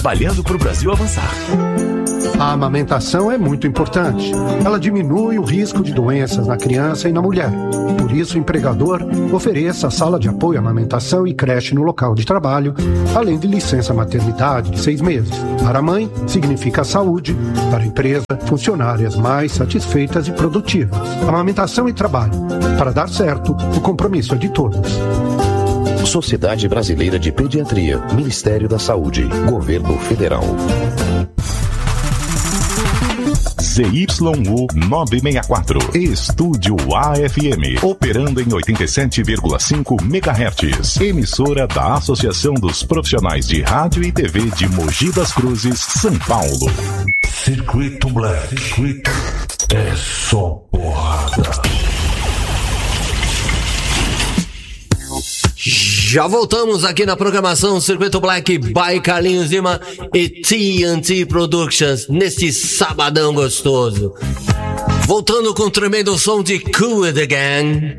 trabalhando para o Brasil avançar. A amamentação é muito importante. Ela diminui o risco de doenças na criança e na mulher. Por isso, o empregador ofereça a sala de apoio à amamentação e creche no local de trabalho, além de licença maternidade de 6 meses. Para a mãe, significa saúde. Para a empresa, funcionárias mais satisfeitas e produtivas. Amamentação e trabalho. Para dar certo, o compromisso é de todos. Sociedade Brasileira de Pediatria, Ministério da Saúde, Governo Federal. ZYU 964, Estúdio AFM, operando em 87,5 MHz, emissora da Associação dos Profissionais de Rádio e TV de Mogi das Cruzes, São Paulo. Circuito Black, é só porrada. Já voltamos aqui na programação Circuito Black by Carlinhos Lima e TNT Productions neste sabadão gostoso. Voltando com o tremendo som de Cool and the Gang.